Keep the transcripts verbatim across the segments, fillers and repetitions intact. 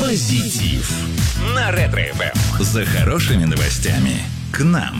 Позитив на Ретро-эф эм. За хорошими новостями к нам.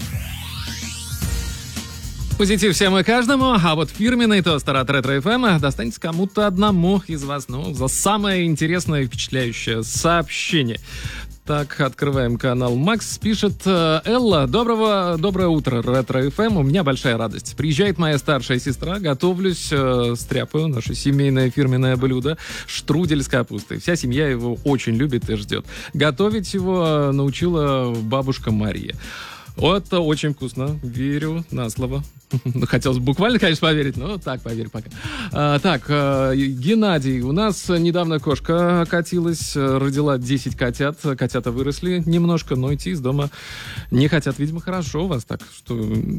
Позитив всем и каждому, а вот фирменный тостер от Ретро-эф эм достанется кому-то одному из вас, ну, за самое интересное и впечатляющее сообщение. Так, открываем канал. Макс пишет: Элла, доброго, доброе утро, Ретро-эф эм. У меня большая радость. Приезжает моя старшая сестра, готовлюсь, э, стряпаю наше семейное фирменное блюдо штрудель с капустой. Вся семья его очень любит и ждет. Готовить его научила бабушка Мария. Вот, очень вкусно, верю на слово. Хотелось бы буквально, конечно, поверить, но так, поверь пока. А, так, а, Геннадий, у нас недавно кошка катилась, родила десять котят. Котята выросли немножко, но идти из дома не хотят. Видимо, хорошо у вас так, что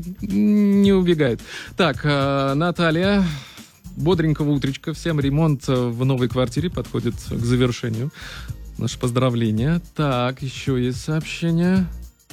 не убегают. Так, а, Наталья, бодренького утречка. Всем ремонт в новой квартире подходит к завершению. Наше поздравление. Так, еще есть сообщение.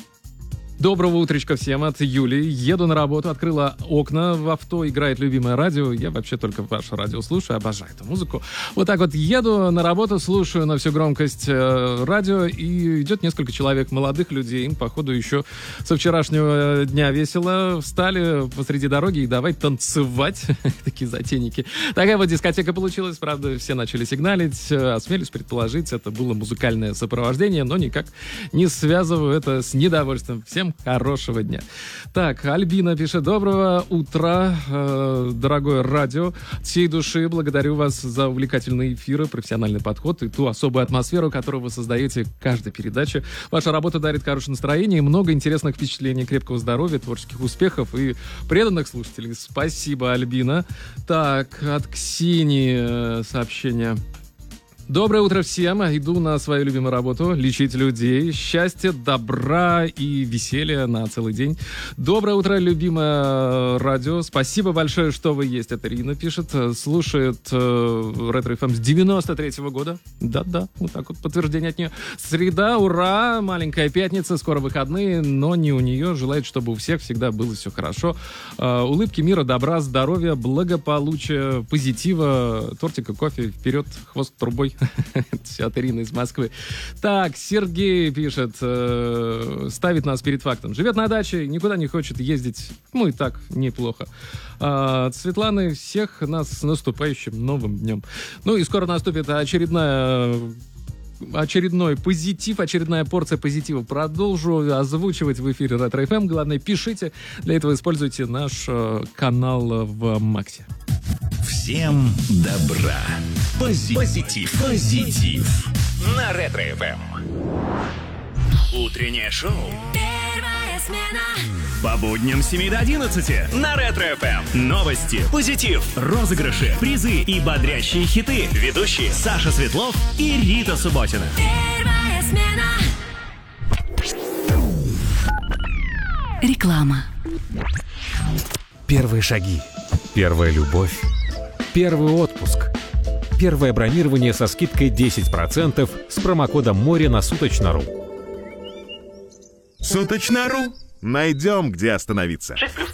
Доброго утречка всем от Юли. Еду на работу, открыла окна в авто, играет любимое радио. Я вообще только ваше радио слушаю, обожаю эту музыку. Вот так вот еду на работу, слушаю на всю громкость э, радио, и идет несколько человек, молодых людей. Им, походу, еще со вчерашнего дня весело. Встали посреди дороги и давай танцевать. Такие затейники. Такая вот дискотека получилась, правда, все начали сигналить. Осмелюсь предположить, это было музыкальное сопровождение, но никак не связываю это с недовольством. Всем хорошего дня. Так, Альбина пишет: доброго утра, э, дорогое радио. От всей души благодарю вас за увлекательные эфиры, профессиональный подход и ту особую атмосферу, которую вы создаете в каждой передаче. Ваша работа дарит хорошее настроение и много интересных впечатлений, крепкого здоровья, творческих успехов и преданных слушателей. Спасибо, Альбина. Так, от Ксении сообщение. Доброе утро всем. Иду на свою любимую работу — лечить людей. Счастья, добра и веселья на целый день. Доброе утро, любимое радио. Спасибо большое, что вы есть. Это Рина пишет. Слушает э, Ретро-эф эм с девяносто третьего года. Да-да, вот так вот подтверждение от нее. Среда, ура, маленькая пятница, скоро выходные, но не у нее. Желает, чтобы у всех всегда было все хорошо. Э, улыбки, мира, добра, здоровья, благополучия, позитива, тортика, кофе, вперед, хвост трубой. Все от Ирины из Москвы. Так, Сергей пишет, э, ставит нас перед фактом. Живет на даче, никуда не хочет ездить. Ну и так, неплохо. А, от Светланы: всех нас с наступающим новым днем. Ну и скоро наступит очередная... очередной позитив, очередная порция позитива. Продолжу озвучивать в эфире Ретро-эф эм. Главное, пишите. Для этого используйте наш э, канал в Максе. Всем добра. Пози- позитив. Позитив. На Ретро-эф эм. Утреннее шоу. Первая смена. По будням с семи до одиннадцати На Ретро-эф эм. новости, позитив, розыгрыши, призы и бодрящие хиты. Ведущие Саша Светлов и Рита Субботина. Первая смена. Реклама. Первые шаги. Первая любовь. Первый отпуск. Первое бронирование со скидкой десять процентов с промокодом море на Суточно.ру. Суточно.ру. Найдем, где остановиться. шесть плюс.